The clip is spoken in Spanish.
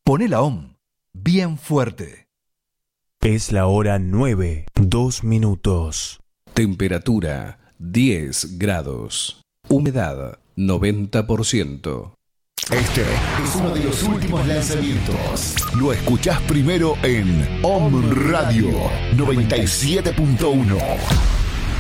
Poné la OM bien fuerte. Es la hora 9, 2 minutos. Temperatura 10 grados. Humedad 90%. Este es uno de los últimos lanzamientos. Lo escuchás primero en OM Radio 97.1.